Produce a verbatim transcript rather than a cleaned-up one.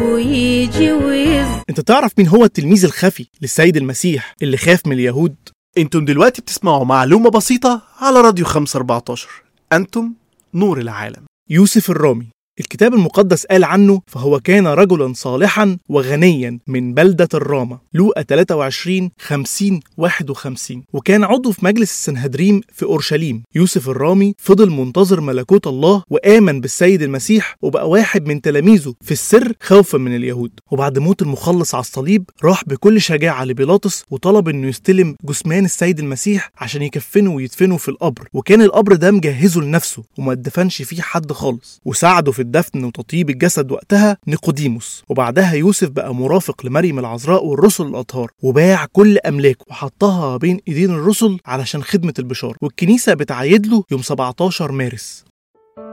ويجي ويز. انت تعرف مين هو التلميذ الخفي للسيد المسيح اللي خاف من اليهود؟ انتم دلوقتي بتسمعوا معلومة بسيطة على راديو خمسة أربعتاشر. انتم نور العالم. يوسف الرامي الكتاب المقدس قال عنه فهو كان رجلا صالحا وغنيا من بلدة الرامة، لوقا ثلاثة وعشرين خمسين واحد وخمسين، وكان عضو في مجلس السنهدريم في أورشليم. يوسف الرامي فضل منتظر ملكوت الله وآمن بالسيد المسيح وبقى واحد من تلاميذه في السر خوفا من اليهود. وبعد موت المخلص على الصليب راح بكل شجاعة لبيلاطس وطلب انه يستلم جثمان السيد المسيح عشان يكفنه ويدفنه في القبر، وكان القبر ده مجهزه لنفسه وما اتدفنش فيه حد خالص، وساعده في الدفن وتطيب الجسد وقتها نيقوديموس. وبعدها يوسف بقى مرافق لمريم العذراء والرسل الأطهار، وباع كل أملاكه وحطها بين إيدين الرسل علشان خدمة البشارة. والكنيسة بتعيد له يوم سبعتاشر مارس.